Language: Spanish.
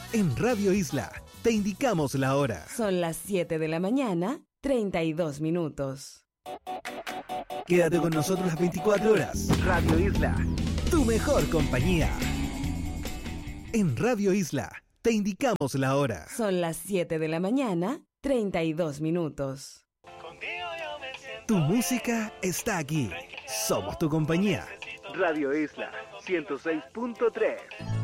En Radio Isla te indicamos la hora. Son las 7 de la mañana, 32 minutos. Quédate con nosotros las 24 horas. Radio Isla, tu mejor compañía. En Radio Isla te indicamos la hora. Son las 7 de la mañana, 32 minutos. Tu música está aquí. Somos tu compañía. Radio Isla 106.3.